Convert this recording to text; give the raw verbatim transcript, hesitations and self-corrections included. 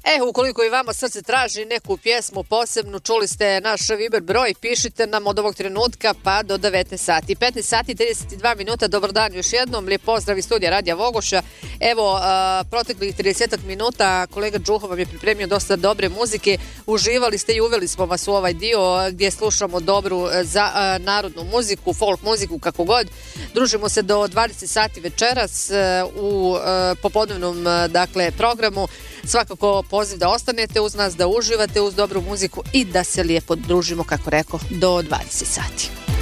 E, ukoliko i vama srce traži neku pjesmu posebnu, čuli ste naš Viber broj, pišite nam od ovog trenutka pa do devetnaest sati. petnaest sati i trideset dva minuta, dobar dan još jednom, lijep pozdrav iz studija Radija Vogoša. Evo, a, proteklih trideset minuta kolega Đuho vam je pripremio dosta dobre muzike, uživali ste i uveli smo vas u ovaj dio gdje slušamo dobru za a, narodnu muziku, folk muziku, kako god. Družimo se do dvadeset sati večeras a, u a, popodnevnom a, dakle, programu. Svakako poziv da ostanete uz nas, da uživate uz dobru muziku i da se lijepo družimo, kako rekao, do dvadeset sati.